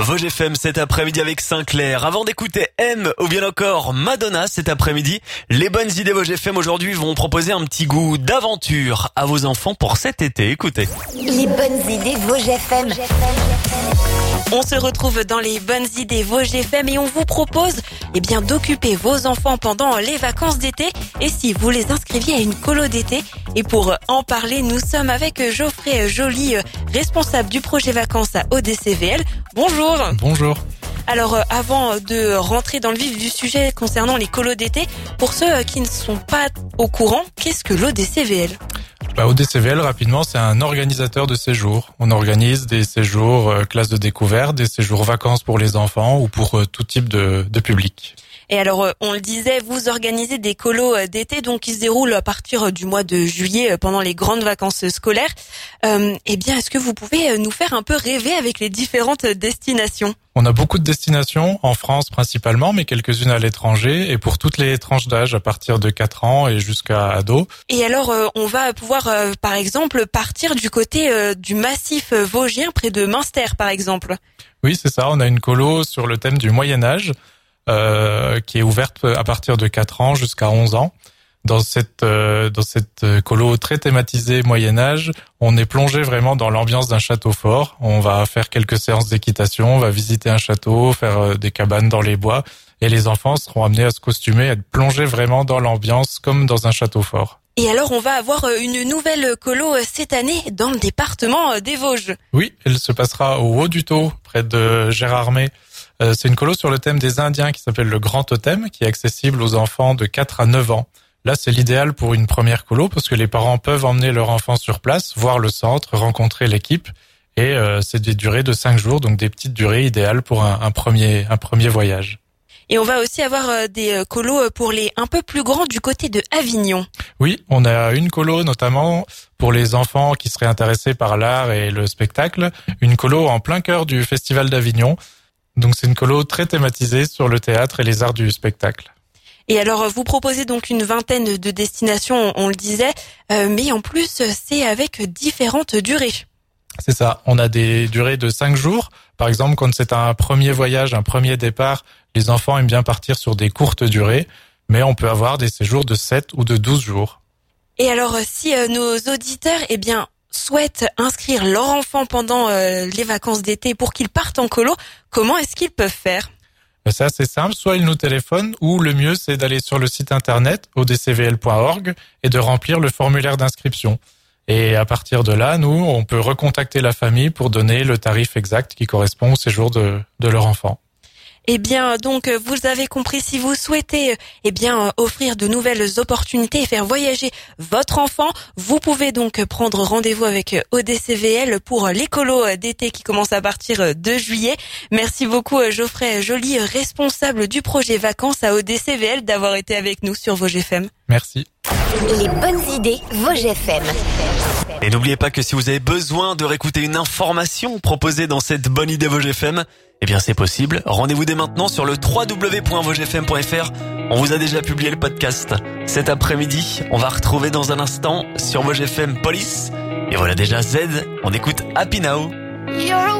Vosges FM cet après-midi avec Sinclair. Avant d'écouter M ou bien encore Madonna cet après-midi, les bonnes idées Vosges FM aujourd'hui vont proposer un petit goût d'aventure à vos enfants pour cet été. Écoutez. Les bonnes idées Vosges FM. On se retrouve dans les bonnes idées Vosges FM et on vous propose d'occuper vos enfants pendant les vacances d'été et si vous les inscriviez à une colo d'été. Et pour en parler, nous sommes avec Geoffrey Joly, responsable du projet vacances à ODCVL. Bonjour. Bonjour. Alors avant de rentrer dans le vif du sujet concernant les colos d'été, pour ceux qui ne sont pas au courant, qu'est-ce que l'ODCVL ? ODCVL, rapidement, c'est un organisateur de séjours. On organise des séjours classes de découverte, des séjours vacances pour les enfants ou pour tout type de public. Et alors, on le disait, vous organisez des colos d'été, donc qui se déroulent à partir du mois de juillet pendant les grandes vacances scolaires. Est-ce que vous pouvez nous faire un peu rêver avec les différentes destinations ? On a beaucoup de destinations, en France principalement, mais quelques-unes à l'étranger, et pour toutes les tranches d'âge, à partir de 4 ans et jusqu'à ados. Et alors, on va pouvoir, par exemple, partir du côté du massif vosgien, près de Münster, par exemple. Oui, c'est ça, on a une colo sur le thème du Moyen-Âge, qui est ouverte à partir de 4 ans jusqu'à 11 ans. Dans cette colo très thématisée Moyen-Âge, on est plongé vraiment dans l'ambiance d'un château fort. On va faire quelques séances d'équitation, on va visiter un château, faire des cabanes dans les bois, et les enfants seront amenés à se costumer, à être plongés vraiment dans l'ambiance comme dans un château fort. Et alors, on va avoir une nouvelle colo cette année dans le département des Vosges. Oui, elle se passera au Haut-du-Taux, près de Gérardmer. C'est une colo sur le thème des Indiens qui s'appelle le Grand Totem, qui est accessible aux enfants de 4 à 9 ans. Là, c'est l'idéal pour une première colo parce que les parents peuvent emmener leur enfant sur place, voir le centre, rencontrer l'équipe. Et c'est des durées de 5 jours, donc des petites durées idéales pour un premier voyage. Et on va aussi avoir des colos pour les un peu plus grands du côté de Avignon. Oui, on a une colo notamment pour les enfants qui seraient intéressés par l'art et le spectacle. Une colo en plein cœur du Festival d'Avignon. Donc c'est une colo très thématisée sur le théâtre et les arts du spectacle. Et alors, vous proposez donc une vingtaine de destinations, on le disait, mais en plus, c'est avec différentes durées. C'est ça, on a des durées de 5 jours. Par exemple, quand c'est un premier voyage, un premier départ, les enfants aiment bien partir sur des courtes durées, mais on peut avoir des séjours de 7 ou de 12 jours. Et alors, si nos auditeurs, souhaitent inscrire leur enfant pendant les vacances d'été pour qu'ils partent en colo, comment est-ce qu'ils peuvent faire ? C'est assez simple, soit ils nous téléphonent ou le mieux c'est d'aller sur le site internet odcvl.org et de remplir le formulaire d'inscription. Et à partir de là, nous, on peut recontacter la famille pour donner le tarif exact qui correspond au séjour de leur enfant. Donc, vous avez compris, si vous souhaitez, offrir de nouvelles opportunités et faire voyager votre enfant, vous pouvez donc prendre rendez-vous avec ODCVL pour les colos d'été qui commencent à partir de juillet. Merci beaucoup, Geoffrey Joly, responsable du projet vacances à ODCVL, d'avoir été avec nous sur Vosges FM. Merci. Les bonnes idées Vosges FM. Et n'oubliez pas que si vous avez besoin de réécouter une information proposée dans cette bonne idée Vosges FM, c'est possible. Rendez-vous dès maintenant sur le www.vogesfm.fr. On vous a déjà publié le podcast. Cet après-midi, on va retrouver dans un instant sur Vosges FM Police. Et voilà déjà Z, on écoute Happy Now.